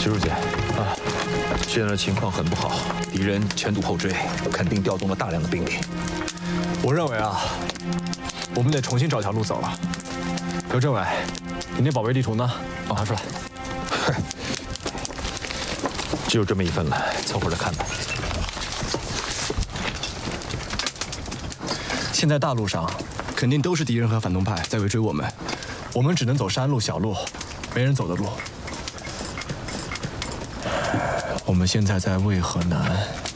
石如姐，现在的情况很不好，敌人前堵后追，肯定调动了大量的兵力。 我认为啊，我们得重新找条路走了。刘政委，你那宝贝地图呢？拿出来。 只有这么一份了，凑合着看吧。 现在大路上肯定都是敌人和反动派在围追我们，我们只能走山路、小路，没人走的路。我们现在在渭河南，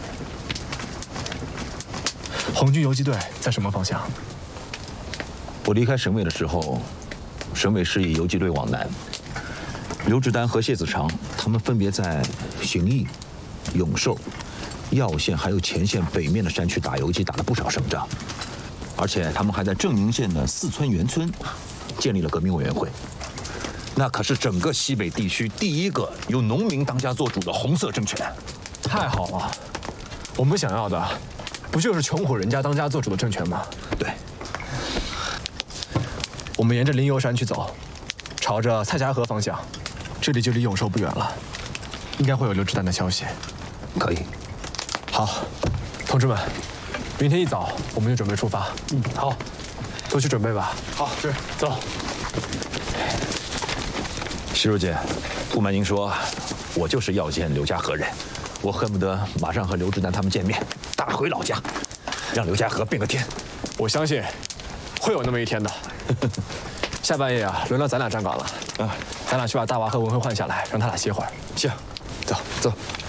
红军游击队在什么方向？ 我离开省委的时候，省委示意游击队往南。刘志丹和谢子长他们分别在邢义、永寿、耀县还有前线北面的山区打游击，打了不少胜仗。而且他们还在正宁县的四村原村建立了革命委员会，那可是整个西北地区第一个由农民当家作主的红色政权。 太好了，我们想要的不就是穷苦人家当家作主的政权吗？ 对。 我们沿着灵游山去走，朝着蔡家河方向，这里就离永寿不远了，应该会有刘志丹的消息。 可以。 好，同志们，明天一早我们就准备出发。好，都去准备吧。好，是，走。 石如姐，不瞒您说，我就是要见刘家河人，我恨不得马上和刘志丹他们见面，打回老家，让刘家河变个天。 我相信会有那么一天的。下半夜啊，轮到咱俩站岗了。咱俩去把大娃和文辉换下来，让他俩歇会儿。 行，走。